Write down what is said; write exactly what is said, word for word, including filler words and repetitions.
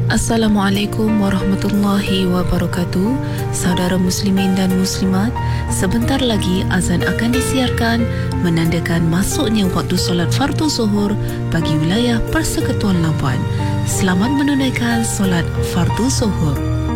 Assalamualaikum warahmatullahi wabarakatuh. Saudara muslimin dan muslimat, sebentar lagi azan akan disiarkan menandakan masuknya waktu solat fardu zuhur bagi wilayah Persekutuan Labuan. Selamat menunaikan solat fardu zuhur.